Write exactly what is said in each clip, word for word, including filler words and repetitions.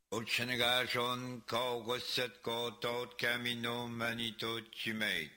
Uchanagashon ko gusset ko tot camino manito chimate.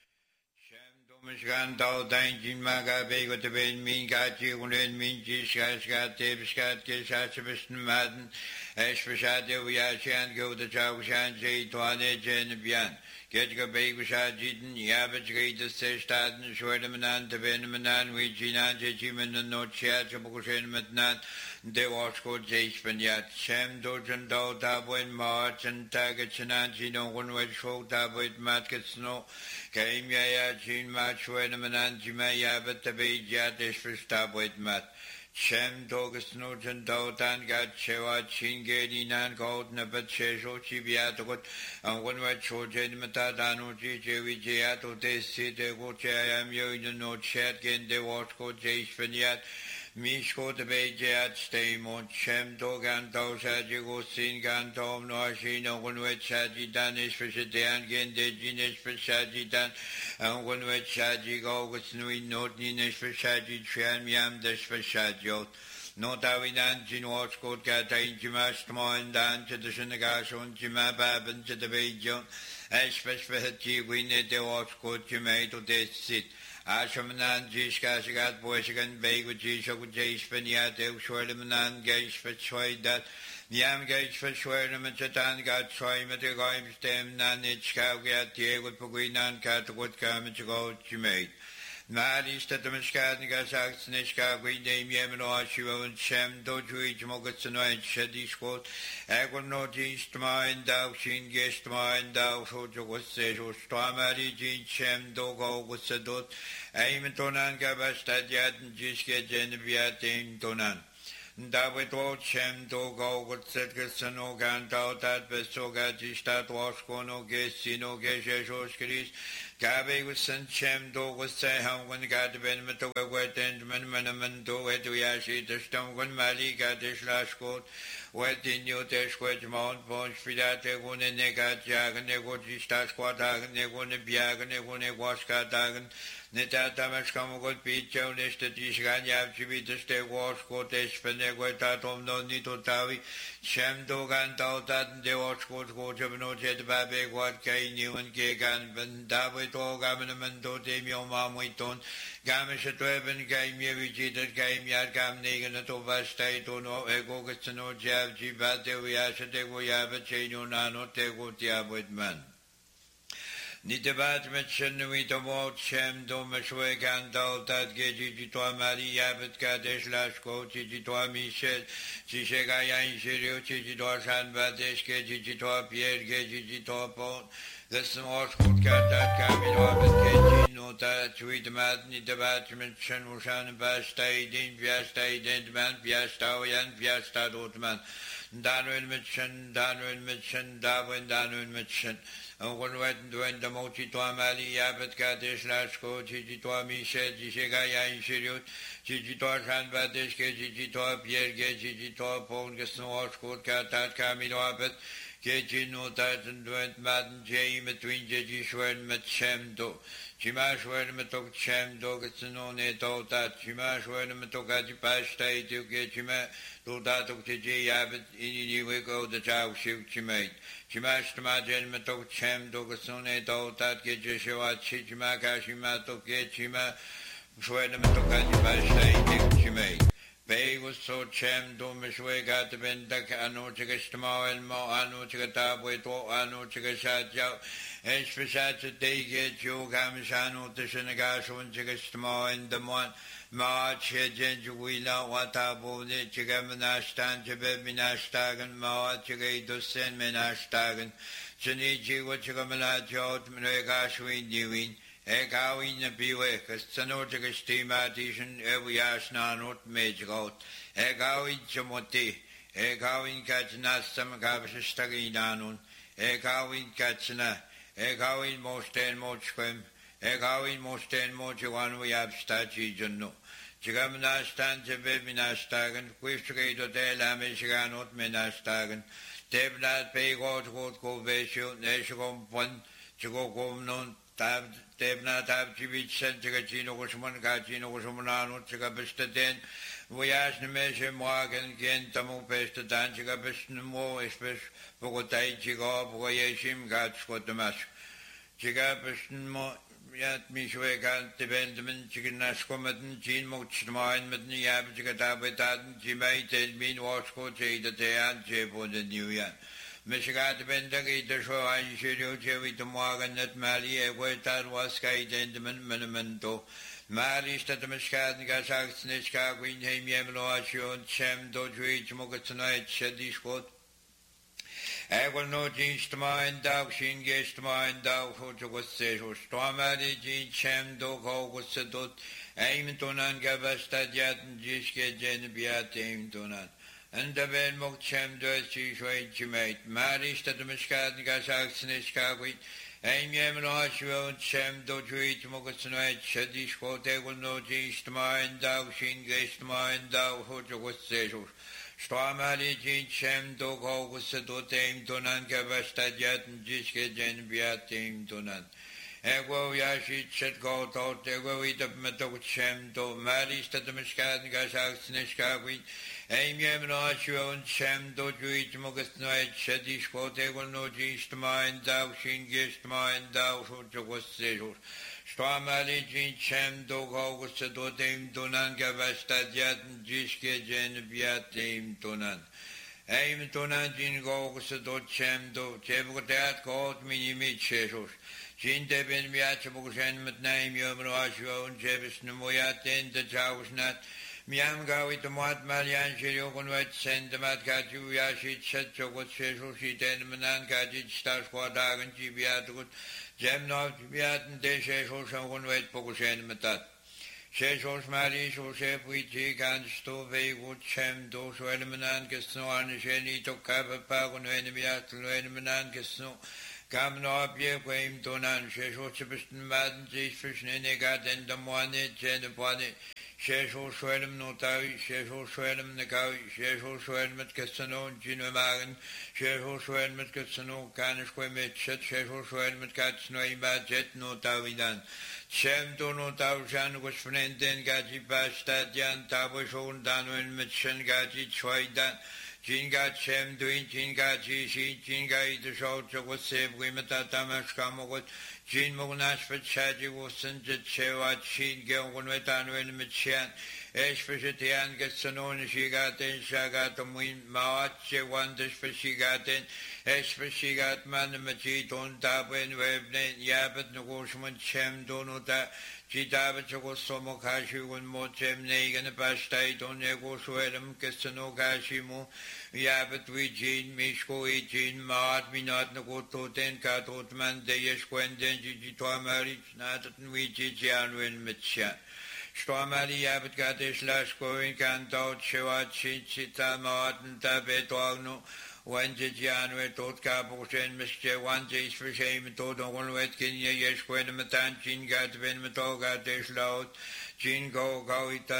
Domishkan tau tain jin maga bego te ben min gachi unen min ji skat skat te skat ke shat bishn maden esh beshat de yashan go de chau shan je toane jen bian get go bego shat jiden yabet ge de se staden shwede manan te ben manan wi jinan je jimen no chat bukoshen matnan de wasko je spanyat shem do jen do da buen march and tag chinan jino gun we show da buen mat get snow came ya jin match when a man jimaya but the bay jatish for stab with mat. Shem togus nugent out and got chewa chin gedi nan gold nabat chesho chibiatot and one wet chojen matadano jiji jiato de city go chayam yo no chat gen de watch go jace finiat. Mishko the Bejiat stay mon Shem Dogan Dosa Jigo Singan Tom Noashino one with Shaji Danish for Shadian Gen de Jinish for Shaji Dan and one with Shaji Go with Nui Not Ninish for Shaji Trian Yam Dish for Shajot. No Dawinan Jinwatch Coat Gata in Jimash Moin Dan to the Shinagashon Jima Baban to the Bejon Ashpesh for Haji Winnie de Watch Coat Jimay to this sit. Ashamanan Jishkashigat Boyshigan Begu Jishok Jash Peniat Shwermanan Gage for Choi that Yam Gage for Shwerman Chatan got Choi Metagoim Stem Nanich Kawgat Diego Puguinan Catwood Kamichago Jimate. Maris that the Miskat Gasak Snishka, we name Yemino Shiva and Shem Doju Mogatsano and Shadish quote, Agono Jinst Mine, thou Shin Gest Mine, thou Sojo was Sejo, Stamari Jin Shem Dogo was Sadot, Aimatonan Gabastadiat and Jiske Geneviat in Donan. David old Shem Dogo would set Gassano Gantao that Besoga Jistat Waskono Gesino Gesho Skris. Gabe was sent Shem do was say how when God ben meto wet and man do it we ashi the stone when Mali got this last quote wet in your desk with Mount Ponch Filate one nega jag and nego stas quadag nego biag nego waska dagan Neta Tamas come good pitch on this that is Ganya Chibi to stay wash quotes Peneguetatom no nito tavi Shem dogan tau that de wash quote coach of no jet babe what kay new and Gagan Ben David Gamanamento Demio Mamuiton, Gamish at Weben game Yevijated game Yad Gam Negan at Ovastate or no Ego Gatsano Jav Jibate Viasha Tego Yaba Cheno Nano Tego Tiabwit man. Nitabat Metchenwit about Shem Domashwe Gandal that Geji to Mari Yabet Kadesh Lashko, Chijitoa Michel, Chishegaya in Shirio, Chijitoa San Badesh, Gejitoa Pierre, Gejitoa Pont. The small school cat that coming over Kenji, no touch with Madney, the batchment, Shanushan, Bastay, Din, Piastay, Dentman, Piastawian, Piasta Dotman, Danwin Mitchen, Danwin Mitchen, Darwin, Danwin Mitchen, and one went when the Mochi to Amali, Yabet Katish, Lashko, Chijitoa Michel, Jishegaya in Shirut, Chijitoa Shan Badish, Chijitoa Pierre, Chijitoa Pong, the small school cat that coming over. Keji no thousand went madden jay between Jeji Shwen met Shem do. Chimash were metok Shem do gets no neto that Chimash were metokaji pasta to get Chima do that of Keji Abbott in the go the chow shiv Chimate. Chimash to Majan metok Shem do gets no neto that get Jeshua Chichima Kashima to get Chima Shwen metokaji pasta to Chimate. Bay was so Chem do Mishwe got the Bendak Anu Chigastamo and Mo Anu Chigatab with Anu Chigashatjao, and Spesat they get you Gamishano to Shenagash and Chigastamo and the one March Jenjuila Watabo, Chigamanashtan, Chibeminashtagan, Moa Chigado Sen Menashtagan, Cheniji, what Chigamalajot, Menegashwin Dewin. Egawin a biwe, Castanotica stimation, Eviashna not major. Egawin Chamoti, Egawin Kachna, some Gavashtaginanun, Egawin Kachna, Egawin Mosten Mochquem, Egawin Mosten Mochuan, we have Stachi Juno. Chigamnastan, Jebinastagan, Quistrado de la Michiganot Menastagan, Debnat Pay God, God, Go Veshu, Neshagom Pon, Chigogom non. tab tebna tab chivich sen chega chino gusman ka chino gusmanano chega bestaten voyage ne je morgen gen tamu peste dan chega bestn mo espes bogotai chega voyashim gat skotamas chega bestn mo yat mich wegan te bendemen chignas kommen chin mochtmain mit ni hab chega tabetan chimaitel min wasko cheda te an che von the new year Mishigat Bendagi the show I should you with the Morgan at Mali, a word that was Sky Dendeman Menamento. Mali stat the Miskat, Gasak, Snishka, Queen Ham Yamloation, Shem, Dodge, Mogatonight, Sheddish Quote. I will not change to mind, dog, shin, guest to mind, dog, who to was said, or Stormadi, Jean, Shem, dog, how was the dot, aim to none, Gavasta, Jat, and Jiske, Jen, Biat, aim to none. And the Ben Mokchem does she showed you mate. Marish that the Miskat Gasak Snishkawit, Aim Yamanosh, Shem Dodge, Mogatonight, Shadish, what they will know, Jish to mind, dog, shin, guest mind, dog, who to was said. Stormali, Jin, Shem, dog, how was the dot, aim to none, Gavasta, Jat, and Jiske, Jen, Biat, aim to none. Ego Yashi Chet go out, Ego eat up Metal Shem, do Marish that the Miskat Gasak Snishkawit. Aim Yamanosh, Shem, Dodge, Mogatonight, Shadish, what they will know, Jish to mind, dog, shin, guest mind, dog, who to was said. Stormali, Jin, Shem, dog, August, do dame, Donan, Gavasta, Jat, and Jiske, Jen, Biat, dame, Donan. Aim Donan, Jin, August, do Shem, do Chevotat, called me, meet Sheshos. Jin Debin, Miachabushan, mit name, Yamanosh, and Jevis, Nemoyat, and the Chaus Nat. Miam go with the Mat Malian, Shilokon, Wet, send the Mat Kaju, Yashit, set to what Sheshos, she ten Manan Kajit, Stars, Quadag, and Gibiatukut, Gemnov, Gibiat, and De Sheshos, and one wet Pogoshan Matat. Sheshos Mali, so chef, we take and stove, wood, Shem, those who Elmanan, Casno, and Sheni, to Kappa, Pagon, Enemiat, Elmanan, Casno. Come no up ye, Quame, Donan, Sheshos, Chipston, Madden, Fish, Negat, and the Moine, Jen, upon it. Sheshos Swellum Notavi, Sheshos Swellum Nakavi, Sheshos Swellum at Cassano, Gino Magan, Sheshos Swellum at Cassano, Canisquemet, Sheshos Swellum at Catsno, Jet Notavidan. Shem to Notavishan was Fnenden, Gaji Bastadian, Tabashon, Danwin, Mitchen, Gaji, Chwaidan, Jingat Shem doing Jingaji, Jingai, the short of what save women at Tamashkamagot. Jin Monash for Chaji was sent to Chewat, Shin, Gilwan, Wetan, Michan, Eshfishatian gets an own Shigaten, Shagatum, Win, Mawat, Chewan, Dishfishigaten, Eshfishigat, Manamachiton, Tabin, Webne, Yabet, Nogosman, Chem, Donota, Chitabacho, Somokashi, one more Chem, Negan, Pastai, Don Ego, Swedam, Kessano, Kashimu, Yabet, Wijin, Mishko, Ijin, Maat, Minat, Nagoto, Ten, Katotman, Deyesh, Quenden, Jitwa marriage, Natan, Wijian, Win, Mitchan. Stormali Yabet Gatish Lashko in Kanto, Chewat, Chita, Martin, Tabe, Togno, one Jijan, where Tot Caposhen, Mister one Jays for shame, Tot on Wetkin, Yesh, when the Matan, Chin got Ben Matoga, Dish Loud, Chin go, go, it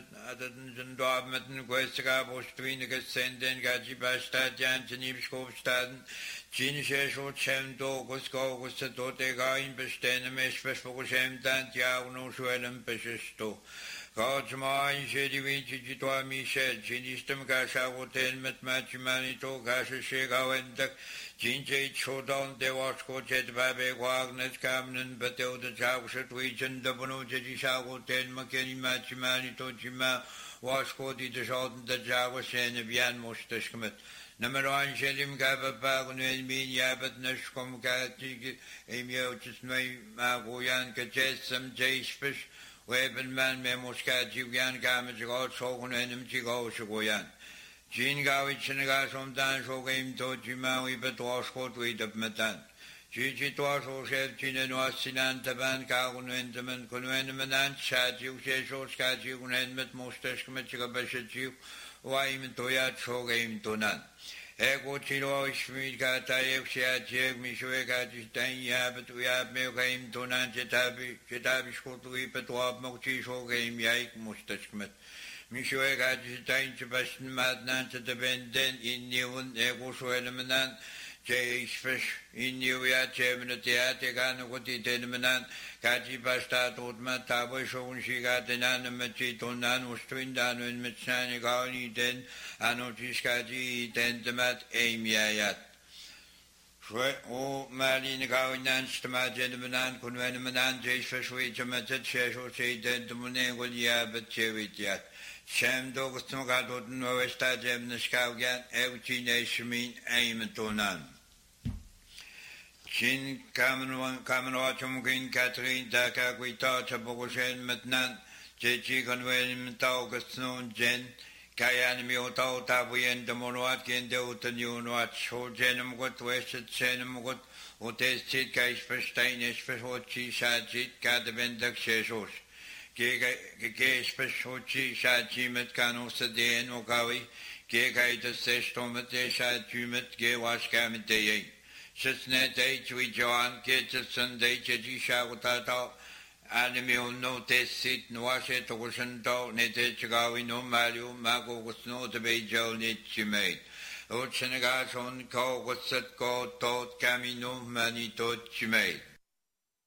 and Dormatan, Questka, Bostwin, Senden, Gaji Bastad, Jansen, Skopstaden. Chin Shesho Chem Dogos Gogos the Dotega in Bestenem, Especial Shem Dantia, no Swellem Peshesto. God's mind, Shady Vinci to Michel, Chinistum Gasha, Hotel, Met Machimanito, Gasha Shega, and the Jinjay Chodan, De Wasco, Jet Babe, Wagner, Camden, Batel, the Chowshat, Region, the Bono, Jedisha, Hotel, McKinney, Machimanito, Jima, Wasco, the Shot, the Java, Sen, Vian Mostashkamet. Number one, Shelim Gaba Pagan, Elmin Yabat, Nashkom Katig, Emio Chismay, Magoyan, Kajet, some Jays Fish, Weapon Man, Memoska, Jigan, Gamage, God, Sogan, and Chigo, Shagoyan. Jin Gavich and Gasom Dan, Shogam, Tojimawi, but Wasco, Tweet of Matan. Gigi Twaso, Chef, Chin and Wasinan, Taban, Kagun, Enterman, Kunwenaman, Shatu, Shesho, Skatu, and Met Mostashkamachiga Bashachu, Waim Toyat, Shogam Tonan. Ego Chilo, Schmidka, Tayev, Shiacheg, Mishueka, Jistan, Yabet, we have Milgaim, Tonan, Jetabi, Jetabi, Skotui, Petwab, Mochi, Shogam, Yaik, Mustachmet. Mishueka, Jistan, Sebastian, Madnan, the Benden, in Newon, Ego Swellemanan, Jeisfish in Yuya Chemnatiatiganuti Tenmanan, Kaji Pasta Totma Tabo Shon Shigatanan, Machitonan, Ustrindan, and Mitsani Gauni Den, Anotiskaji, Tentamat, Amiayat. O Malin Gaunan, Stama Gentleman, Convenamanan, Jeisfish, which a method Shesho say Tentamune will Yabet Chevitiat. Shem Dogstogadot Novesta Jem Neskaugan, Evchi Nashmin, Aimatonan. Chin Kamenwachumkin, Catherine, Taka, Quita, Chabogoshen, Metnan, Jechi Conven, Taugusnon, Jen, Kayan Mioto, Tabuyan, the Monwatkin, the Utanun, Watch, Ho Jenum got Wested, Senum got, Utestit, Kaisperstein, Espehochi, Sajit, Kadabendak Sheshos. Ke Specialty Shajimet Kano Sade and Okawi, Ke Kaita Sestomate Shajumet, Ke Washkamite, Sisnet H. We Joan, Ke Sunday, Jeji Shawatato, Animio no Tessit, Noashe Togoshanto, Nete Chagawi no Mario, Mago was no to be Joe Nitchimate. Oceanagas on Ko was set Ko Tot Camino Mani Tot Chimate.